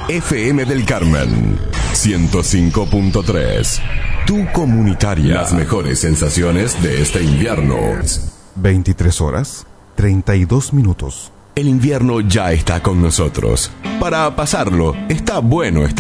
FM del Carmen 105.3. Tu comunitaria. Las mejores sensaciones de este invierno. 23 horas, 32 minutos. El invierno ya está con nosotros. Para pasarlo, está bueno estar